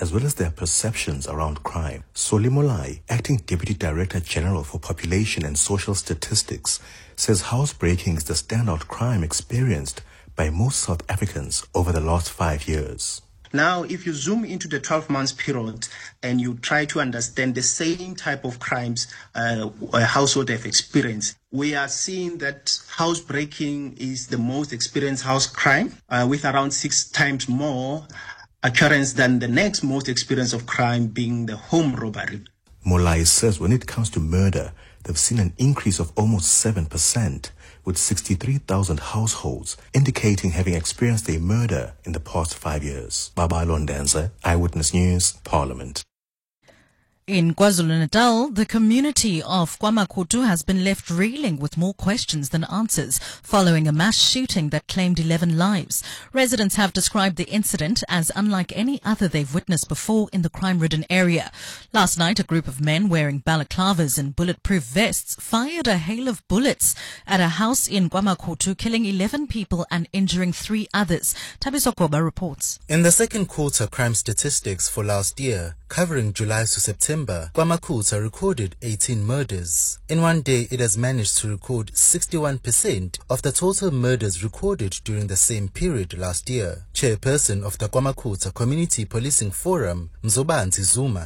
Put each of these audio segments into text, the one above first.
as well as their perceptions around crime. Soli Molai, Acting Deputy Director General for Population and Social Statistics, says housebreaking is the standout crime experienced by most South Africans over the last 5 years. Now, if you zoom into the 12 months period and you try to understand the same type of crimes a household have experienced, we are seeing that housebreaking is the most experienced house crime, with around 6 times more occurrence than the next most experienced of crime being the home robbery. Molai says when it comes to murder, they've seen an increase of almost 7%, with 63,000 households indicating having experienced a murder in the past 5 years. Baba Londenza, Eyewitness News, Parliament. In KwaZulu-Natal, the community of KwaMakhutu has been left reeling with more questions than answers following a mass shooting that claimed 11 lives. Residents have described the incident as unlike any other they've witnessed before in the crime-ridden area. Last night, a group of men wearing balaclavas and bulletproof vests fired a hail of bullets at a house in KwaMakhutu, killing 11 people and injuring 3 others. Tabiso Koba reports. In the second quarter crime statistics for last year, covering July to September, KwaMakhutu recorded 18 murders. In one day, it has managed to record 61% of the total murders recorded during the same period last year. Chairperson of the KwaMakhutu Community Policing Forum, Mzobanzi Zuma.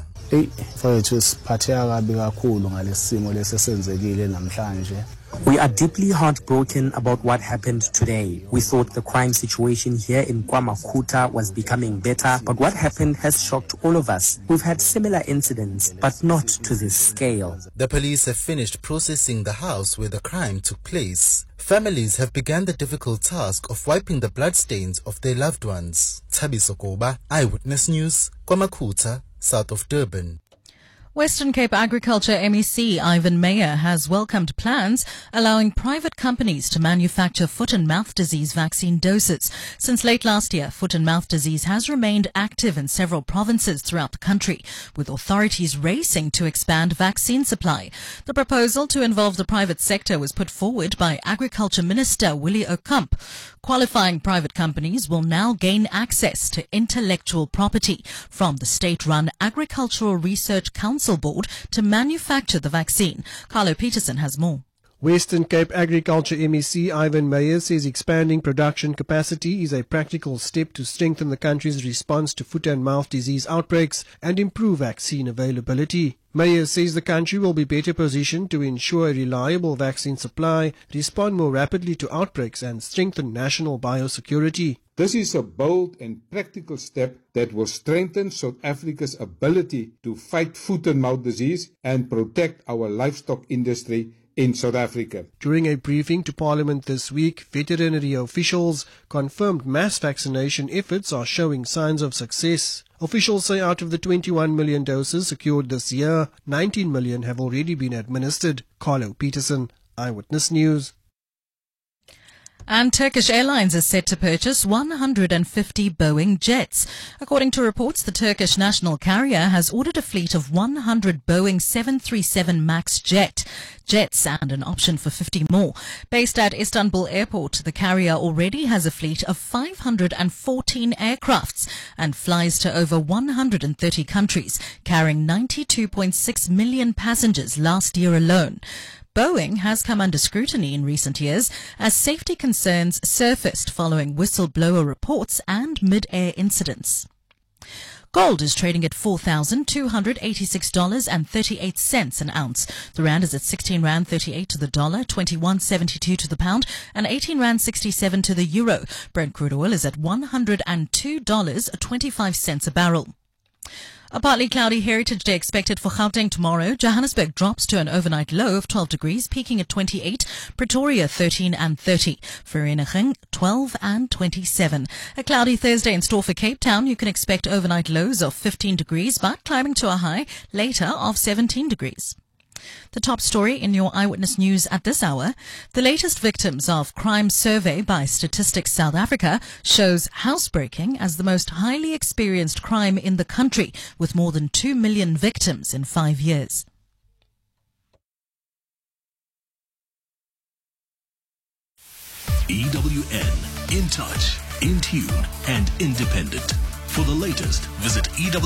We are deeply heartbroken about what happened today. We thought the crime situation here in KwaMakhutu was becoming better, but what happened has shocked all of us. We've had similar incidents, but not to this scale. The police have finished processing the house where the crime took place. Families have begun the difficult task of wiping the bloodstains of their loved ones. Tabiso Koba, Eyewitness News, KwaMakhutu, south of Durban. Western Cape Agriculture MEC Ivan Meyer has welcomed plans allowing private companies to manufacture foot and mouth disease vaccine doses. Since late last year, foot and mouth disease has remained active in several provinces throughout the country, with authorities racing to expand vaccine supply. The proposal to involve the private sector was put forward by Agriculture Minister Willie Okamp. Qualifying private companies will now gain access to intellectual property from the state-run Agricultural Research Council Board to manufacture the vaccine. Carlo Peterson has more. Western Cape Agriculture MEC Ivan Meyer says expanding production capacity is a practical step to strengthen the country's response to foot and mouth disease outbreaks and improve vaccine availability. Meyer says the country will be better positioned to ensure a reliable vaccine supply, respond more rapidly to outbreaks and strengthen national biosecurity. This is a bold and practical step that will strengthen South Africa's ability to fight foot and mouth disease and protect our livestock industry in South Africa. During a briefing to Parliament this week, veterinary officials confirmed mass vaccination efforts are showing signs of success. Officials say out of the 21 million doses secured this year, 19 million have already been administered. Carlo Peterson, Eyewitness News. And Turkish Airlines is set to purchase 150 Boeing jets. According to reports, the Turkish national carrier has ordered a fleet of 100 Boeing 737 MAX jets and an option for 50 more. Based at Istanbul Airport, the carrier already has a fleet of 514 aircrafts and flies to over 130 countries, carrying 92.6 million passengers last year alone. Boeing has come under scrutiny in recent years as safety concerns surfaced following whistleblower reports and mid-air incidents. Gold is trading at $4,286.38 an ounce. The rand is at 16 rand 38 to the dollar, 21.72 to the pound, and 18 rand 67 to the euro. Brent crude oil is at $102.25 a barrel. A partly cloudy Heritage Day expected for Gauteng tomorrow. Johannesburg drops to an overnight low of 12 degrees, peaking at 28. Pretoria 13 and 30. Vereeniging 12 and 27. A cloudy Thursday in store for Cape Town. You can expect overnight lows of 15 degrees, but climbing to a high later of 17 degrees. The top story in your Eyewitness News at this hour. The latest victims of crime survey by Statistics South Africa shows housebreaking as the most highly experienced crime in the country, with more than 2 million victims in 5 years. EWN, in touch, in tune and independent. For the latest, visit EWN.